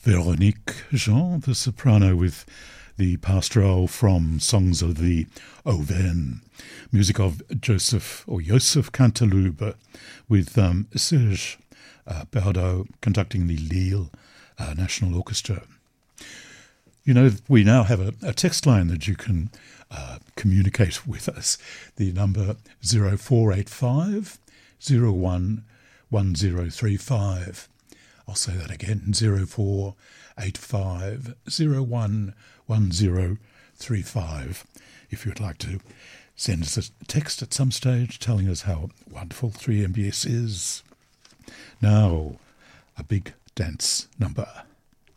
Véronique Jean, the soprano, with the pastoral from Songs of the Auvergne. Music of Joseph Canteloube, with Serge Bardot conducting the Lille National Orchestra. You know, we now have a text line that you can communicate with us. The number 0485 011035. I'll say that again, 0485 011035. If you'd like to send us a text at some stage telling us how wonderful 3MBS is. Now, a big dance number.